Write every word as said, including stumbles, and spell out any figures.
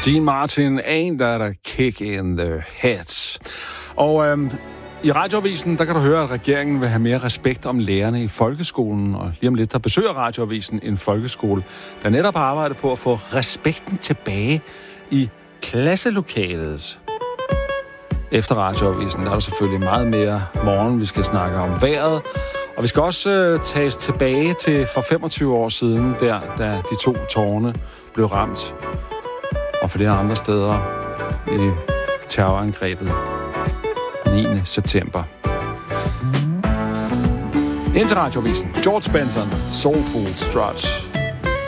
Dean Martin, Ain't That a Kick in the Head. Og øhm, i Radioavisen, der kan du høre, at regeringen vil have mere respekt om lærerne i folkeskolen. Og lige om lidt, der besøger Radioavisen en folkeskole, der netop har arbejdet på at få respekten tilbage i klasselokalet. Efter Radioavisen, der er der selvfølgelig meget mere morgen. Vi skal snakke om vejret. Og vi skal også øh, tages tilbage til for femogtyve år siden, der, da de to tårne blev ramt. Og flere andre steder i terrorangrebet niende september. Ind til Radioavisen. George Benson, Soulful Strut.